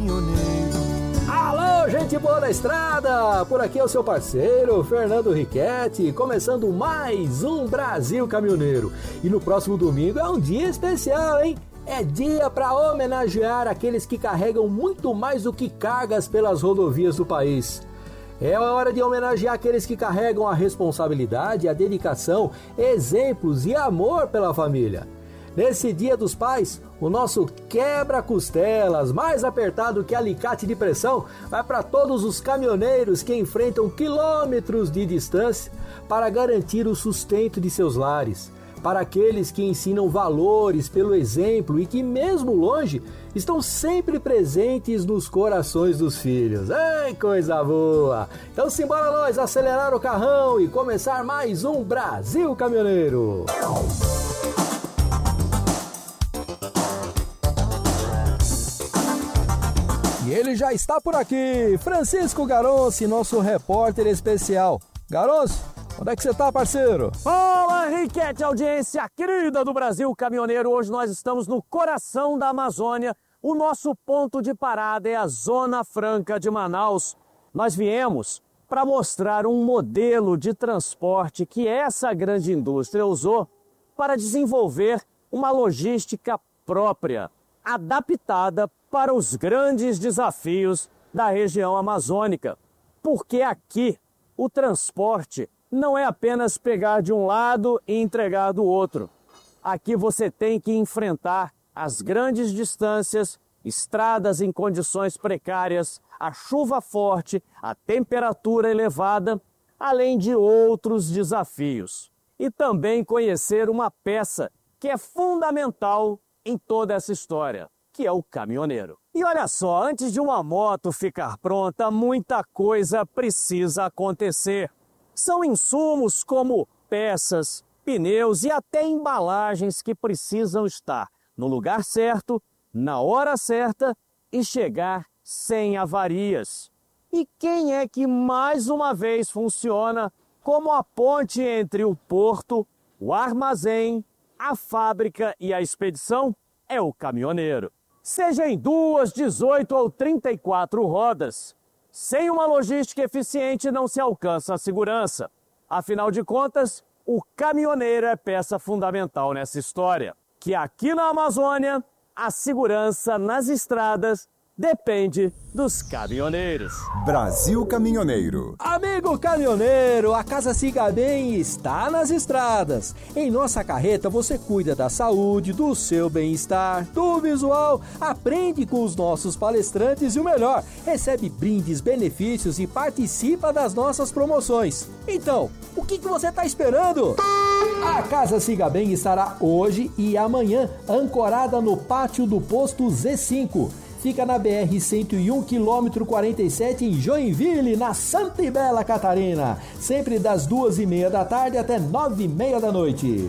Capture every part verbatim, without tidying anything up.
caminhoneiro. Alô, gente boa da estrada! Por aqui é o seu parceiro, Fernando Riquetti, começando mais um Brasil Caminhoneiro. E no próximo domingo é um dia especial, hein? É dia para homenagear aqueles que carregam muito mais do que cargas pelas rodovias do país. É hora de homenagear aqueles que carregam a responsabilidade, a dedicação, exemplos e amor pela família. Nesse Dia dos Pais, o nosso quebra-costelas, mais apertado que alicate de pressão, vai para todos os caminhoneiros que enfrentam quilômetros de distância para garantir o sustento de seus lares. Para aqueles que ensinam valores pelo exemplo e que, mesmo longe, estão sempre presentes nos corações dos filhos. Ei, coisa boa! Então simbora nós acelerar o carrão e começar mais um Brasil Caminhoneiro! E ele já está por aqui, Francisco Garonci, nosso repórter especial. Garonci, onde é que você tá, parceiro? Fala, Riquetti, audiência querida do Brasil Caminhoneiro. Hoje nós estamos no coração da Amazônia. O nosso ponto de parada é a Zona Franca de Manaus. Nós viemos para mostrar um modelo de transporte que essa grande indústria usou para desenvolver uma logística própria, adaptada para os grandes desafios da região amazônica. Porque aqui o transporte não é apenas pegar de um lado e entregar do outro. Aqui você tem que enfrentar as grandes distâncias, estradas em condições precárias, a chuva forte, a temperatura elevada, além de outros desafios. E também conhecer uma peça que é fundamental em toda essa história, que é o caminhoneiro. E olha só, antes de uma moto ficar pronta, muita coisa precisa acontecer. São insumos como peças, pneus e até embalagens que precisam estar no lugar certo, na hora certa e chegar sem avarias. E quem é que mais uma vez funciona como a ponte entre o porto, o armazém, a fábrica e a expedição? É o caminhoneiro. Seja em duas, dezoito ou trinta e quatro rodas, sem uma logística eficiente não se alcança a segurança. Afinal de contas, o caminhoneiro é peça fundamental nessa história. Que aqui na Amazônia, a segurança nas estradas depende dos caminhoneiros. Brasil Caminhoneiro. Amigo caminhoneiro, a Casa Siga Bem está nas estradas. Em nossa carreta você cuida da saúde, do seu bem-estar, do visual, aprende com os nossos palestrantes e o melhor, recebe brindes, benefícios e participa das nossas promoções. Então, o que, que você está esperando? A Casa Siga Bem estará hoje e amanhã ancorada no pátio do posto Z cinco. Fica na B R cento e um, quilômetro quarenta e sete, em Joinville, na Santa e Bela Catarina. Sempre das duas e meia da tarde até nove e meia da noite.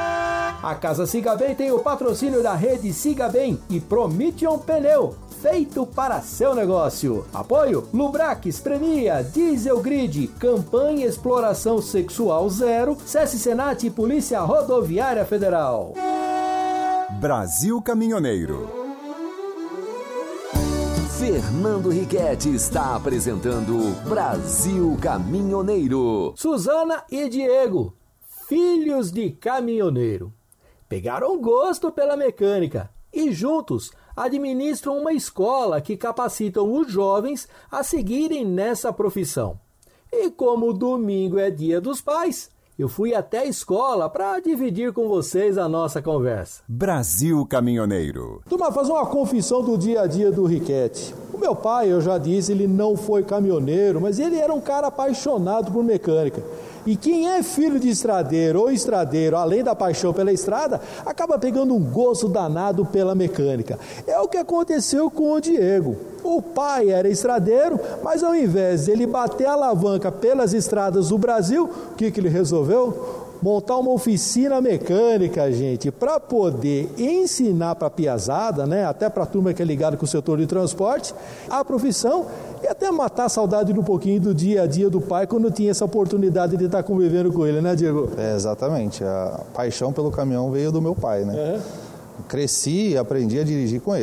A Casa Siga Bem tem o patrocínio da rede Siga Bem e Prometion Pneu, feito para seu negócio. Apoio Lubrax, Premia, Diesel Grid, Campanha Exploração Sexual Zero, SESC Senat e Polícia Rodoviária Federal. Brasil Caminhoneiro. Fernando Riquetti está apresentando Brasil Caminhoneiro. Suzana e Diego, filhos de caminhoneiro, pegaram gosto pela mecânica e juntos administram uma escola que capacitam os jovens a seguirem nessa profissão. E como domingo é Dia dos Pais, eu fui até a escola para dividir com vocês a nossa conversa. Brasil Caminhoneiro. Turma, fazer uma confissão do dia a dia do Riquetti. O meu pai, eu já disse, ele não foi caminhoneiro, mas ele era um cara apaixonado por mecânica. E quem é filho de estradeiro ou estradeiro, além da paixão pela estrada, acaba pegando um gosto danado pela mecânica. É o que aconteceu com o Diego. O pai era estradeiro, mas ao invés de ele bater a alavanca pelas estradas do Brasil, o que, que ele resolveu? Montar uma oficina mecânica, gente, para poder ensinar para a piazada, né, até para a turma que é ligada com o setor de transporte, a profissão e até matar a saudade um pouquinho do dia a dia do pai quando tinha essa oportunidade de estar convivendo com ele, né, Diego? É, exatamente. A paixão pelo caminhão veio do meu pai, né? Uhum. Cresci e aprendi a dirigir com ele.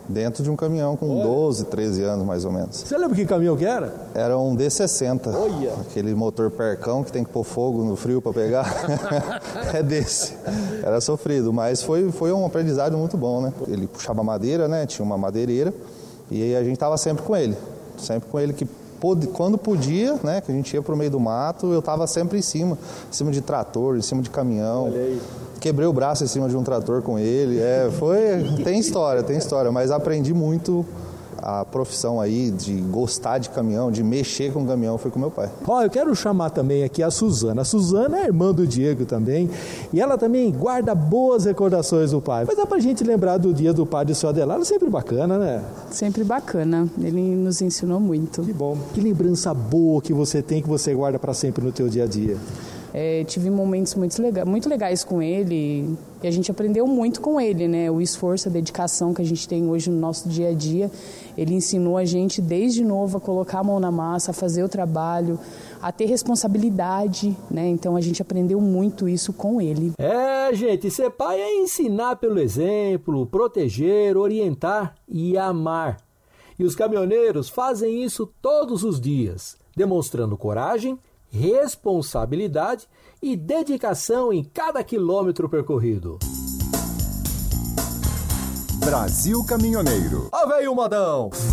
dentro de um caminhão com Olha. doze, treze anos mais ou menos. Você lembra que caminhão que era? Era um D sessenta. Olha. Aquele motor percão que tem que pôr fogo no frio para pegar. É desse. Era sofrido, mas foi, foi um aprendizado muito bom, né? Ele puxava madeira, né? Tinha uma madeireira e a gente estava sempre com ele. Sempre com ele que quando podia, né, que a gente ia pro meio do mato, eu tava sempre em cima, em cima de trator, em cima de caminhão. Olha aí. Quebrei o braço em cima de um trator com ele. É, foi, tem história, tem história, mas aprendi muito a profissão aí de gostar de caminhão, de mexer com caminhão, foi com meu pai. Ó, eu quero chamar também aqui a Suzana. A Suzana é irmã do Diego também, e ela também guarda boas recordações do pai. Mas dá pra gente lembrar do dia do pai do seu Adelardo, sempre bacana, né? Sempre bacana, ele nos ensinou muito. Que bom. Que lembrança boa que você tem, que você guarda pra sempre no teu dia a dia? É, tive momentos muito, lega- muito legais com ele e a gente aprendeu muito com ele, né? O esforço, a dedicação que a gente tem hoje no nosso dia a dia. Ele ensinou a gente desde novo a colocar a mão na massa, a fazer o trabalho, a ter responsabilidade, né? Então a gente aprendeu muito isso com ele. É, gente, ser pai é ensinar pelo exemplo, proteger, orientar e amar. E os caminhoneiros fazem isso todos os dias, demonstrando coragem, responsabilidade e dedicação em cada quilômetro percorrido. Brasil Caminhoneiro. Ó, veio o modão!